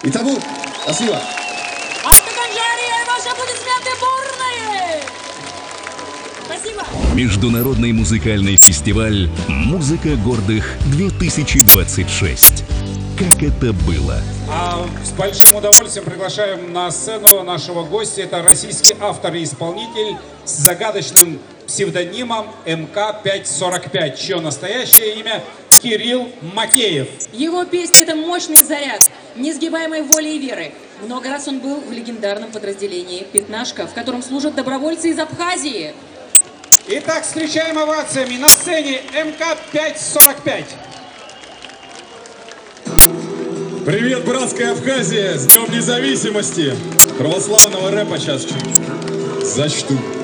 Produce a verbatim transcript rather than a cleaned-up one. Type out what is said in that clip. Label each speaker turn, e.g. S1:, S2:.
S1: Итого, спасибо.
S2: Автоконжария, ваши аплодисменты бурные! Спасибо.
S3: Международный музыкальный фестиваль «Музыка гордых-две тысячи двадцать шесть». Как это было?
S4: А с большим удовольствием приглашаем на сцену нашего гостя. Это российский автор и исполнитель с загадочным псевдонимом эм ка пятьсот сорок пять, чье настоящее имя Кирилл Макеев.
S2: Его песня — это мощный заряд несгибаемой воли и веры. Много раз он был в легендарном подразделении «Пятнашка», в котором служат добровольцы из Абхазии.
S4: Итак, встречаем овациями на сцене эм ка пятьсот сорок пять.
S5: Привет, братская Абхазия! С Днем Независимости! Православного рэпа сейчас зачту.